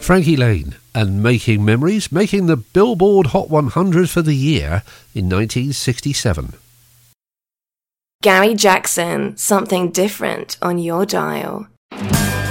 Frankie Lane and Making Memories, making the Billboard Hot 100 for the year in 1967. Gary Jackson, Something Different on your dial.